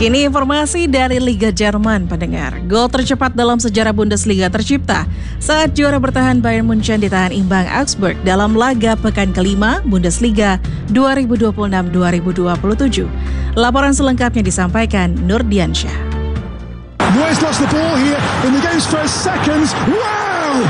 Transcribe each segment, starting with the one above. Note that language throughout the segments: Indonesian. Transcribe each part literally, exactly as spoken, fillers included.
Kini informasi dari Liga Jerman, pendengar. Gol tercepat dalam sejarah Bundesliga tercipta saat juara bertahan Bayern Munchen ditahan imbang Augsburg dalam laga pekan kelima Bundesliga dua ribu dua puluh enam dua ribu dua puluh tujuh. Laporan selengkapnya disampaikan Nur Diansyah. Royce lost the ball here in the game's first seconds. Wow!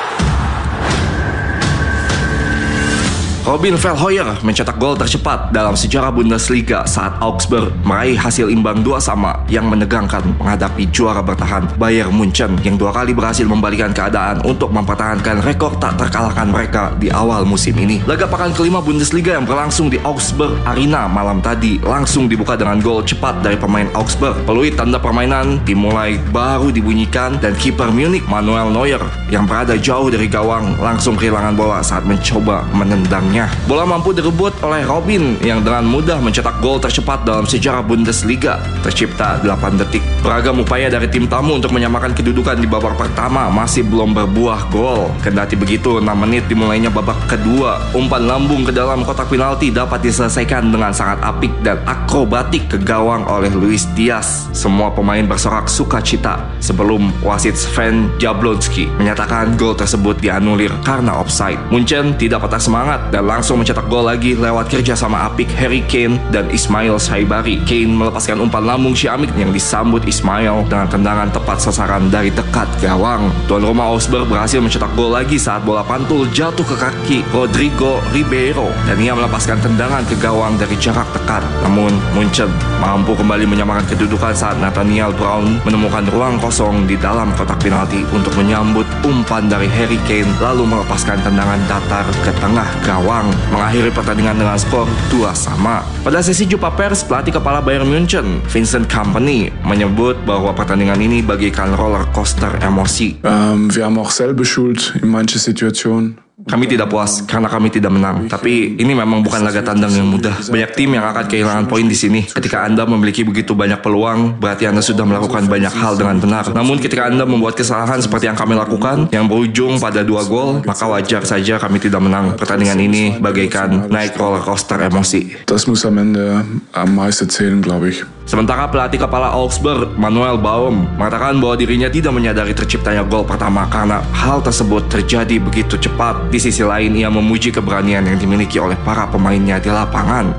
Robin Verheuer mencetak gol tercepat dalam sejarah Bundesliga saat Augsburg meraih hasil imbang dua sama yang menegangkan menghadapi juara bertahan Bayern Munchen yang dua kali berhasil membalikan keadaan untuk mempertahankan rekor tak terkalahkan mereka di awal musim ini. Laga pekan kelima Bundesliga yang berlangsung di Augsburg Arena malam tadi langsung dibuka dengan gol cepat dari pemain Augsburg. Peluit tanda permainan dimulai baru dibunyikan dan kiper Munich Manuel Neuer yang berada jauh dari gawang langsung kehilangan bola saat mencoba menendangnya. Bola mampu direbut oleh Robin yang dengan mudah mencetak gol tercepat dalam sejarah Bundesliga. Tercipta delapan detik. Beragam upaya dari tim tamu untuk menyamakan kedudukan di babak pertama masih belum berbuah gol. Kendati begitu, enam menit dimulainya babak kedua. Umpan lambung ke dalam kotak penalti dapat diselesaikan dengan sangat apik dan akrobatik ke gawang oleh Luis Diaz. Semua pemain bersorak sukacita sebelum wasit Sven Jablonski menyatakan gol tersebut dianulir karena offside. Munchen tidak patah semangat dan langsung mencetak gol lagi lewat kerja sama apik Harry Kane dan Ismail Saibari. Kane melepaskan umpan lambung Ciamik yang disambut Ismail dengan tendangan tepat sasaran dari dekat gawang. Tuan rumah Augsburg berhasil mencetak gol lagi saat bola pantul jatuh ke kaki Rodrigo Ribeiro dan ia melepaskan tendangan ke gawang dari jarak dekat. Namun Munchen mampu kembali menyamakan kedudukan saat Nathaniel Brown menemukan ruang kosong di dalam kotak penalti untuk menyambut umpan dari Harry Kane lalu melepaskan tendangan datar ke tengah gawang, mengakhiri pertandingan dengan skor dua sama. Pada sesi jumpa pers, pelatih kepala Bayern Munchen, Vincent Kompany, menyebut bahwa pertandingan ini bagaikan roller coaster emosi. Um, wir haben auch selber Schuld in manchen Situationen. Kami tidak puas karena kami tidak menang. Tapi ini memang bukan laga tandang yang mudah. Banyak tim yang akan kehilangan poin di sini. Ketika Anda memiliki begitu banyak peluang, berarti Anda sudah melakukan banyak hal dengan benar. Namun ketika Anda membuat kesalahan seperti yang kami lakukan, yang berujung pada dua gol, maka wajar saja kami tidak menang. Pertandingan ini bagaikan naik roller coaster emosi. Das muss am Ende am meisten zählen, glaube ich. Sementara pelatih kepala Augsburg, Manuel Baum, mengatakan bahwa dirinya tidak menyadari terciptanya gol pertama karena hal tersebut terjadi begitu cepat. Di sisi lain, ia memuji keberanian yang dimiliki oleh para pemainnya di lapangan.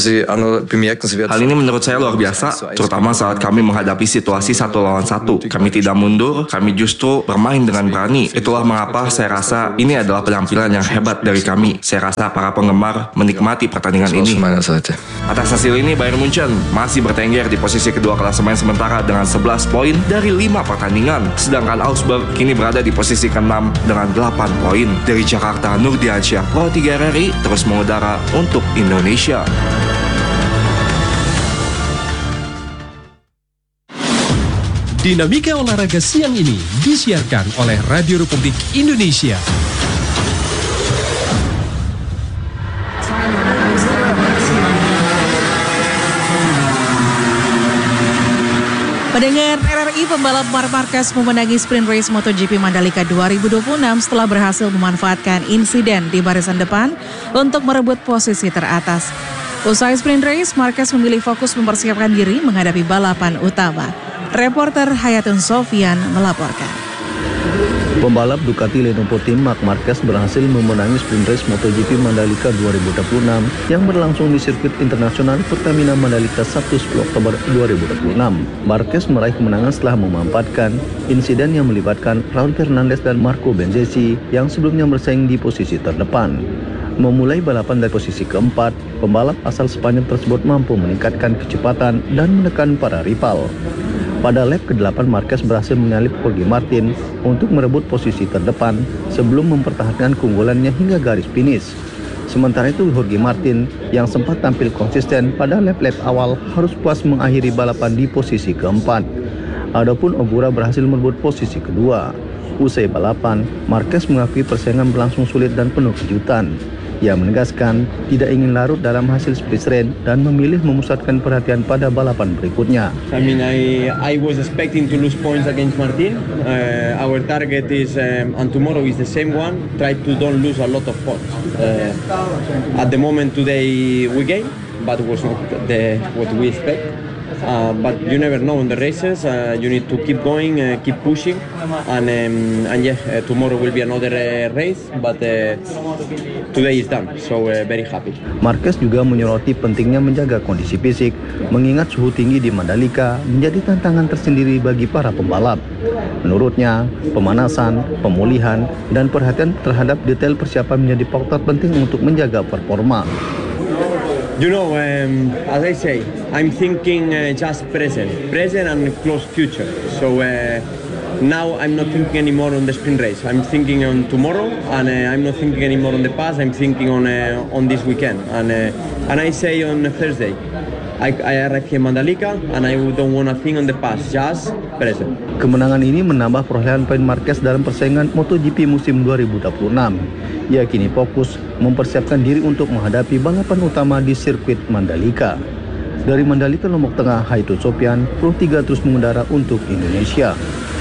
Hal ini menurut saya luar biasa, terutama saat kami menghadapi situasi satu lawan satu. Kami tidak mundur, kami justru bermain dengan berani. Itulah mengapa saya rasa ini adalah penampilan yang hebat dari kami. Saya rasa para penggemar menikmati pertandingan ini. Atas hasil ini, Bayern Munchen masih bertengger di posisi kedua klasemen sementara dengan sebelas poin dari lima pertandingan. Sedangkan Augsburg kini berada di posisi keenam dengan delapan poin. Dari Jakarta, Nur Diansyah, Pro tiga R I, terus mengudara untuk Indonesia. Dinamika olahraga siang ini disiarkan oleh Radio Republik Indonesia. Pendengar R R I, pembalap Marc Marquez memenangi sprint race MotoGP Mandalika dua ribu dua puluh enam setelah berhasil memanfaatkan insiden di barisan depan untuk merebut posisi teratas. Usai sprint race, Marquez memilih fokus mempersiapkan diri menghadapi balapan utama. Reporter Hayatun Sofian melaporkan. Pembalap Ducati Lenovo Team Marc Marquez berhasil memenangi sprint race MotoGP Mandalika dua ribu dua puluh enam yang berlangsung di sirkuit internasional Pertamina Mandalika Sabtu sepuluh Oktober dua ribu dua puluh enam. Marquez meraih kemenangan setelah memanfaatkan insiden yang melibatkan Raul Fernandez dan Marco Bezzecchi yang sebelumnya bersaing di posisi terdepan. Memulai balapan dari posisi keempat, pembalap asal Spanyol tersebut mampu meningkatkan kecepatan dan menekan para rival. Pada lap kedelapan, Marquez berhasil menyalip Jorge Martin untuk merebut posisi terdepan sebelum mempertahankan keunggulannya hingga garis finish. Sementara itu, Jorge Martin yang sempat tampil konsisten pada lap-lap awal harus puas mengakhiri balapan di posisi keempat. Adapun Ogura berhasil merebut posisi kedua. Usai balapan, Marquez mengakui persaingan berlangsung sulit dan penuh kejutan. Ia menegaskan tidak ingin larut dalam hasil sprint race dan memilih memusatkan perhatian pada balapan berikutnya. I mean, I I was expecting to lose points against Martin. Uh, our target is um, and tomorrow is the same one. Try to don't lose a lot of points. Uh, at the moment today we gain, but it was not the what we expect. uh, but you never know in the races. Uh, you need to keep going, uh, keep pushing, and um, and yeah, uh, tomorrow will be another uh, race, but uh, today is done, so uh, very happy. Marquez juga menyoroti pentingnya menjaga kondisi fisik, mengingat suhu tinggi di Mandalika menjadi tantangan tersendiri bagi para pembalap. Menurutnya, pemanasan, pemulihan, dan perhatian terhadap detail persiapan menjadi faktor penting untuk menjaga performa. You know, um, as I say, I'm thinking uh, just present, present and close future. So uh, now I'm not thinking anymore on the sprint race. I'm thinking on tomorrow, and uh, I'm not thinking anymore on the past. I'm thinking on uh, on this weekend. And uh, and I say on Thursday, I, I arrive here in Mandalika, and I don't want to think on the past, just present. Kemenangan ini menambah perolehan poin Marquez dalam persaingan MotoGP musim dua ribu dua puluh enam. Ia kini fokus mempersiapkan diri untuk menghadapi balapan utama di sirkuit Mandalika. Dari Mandalika, Lombok Tengah, Haitun Sopian, Pro tiga terus mengendara untuk Indonesia.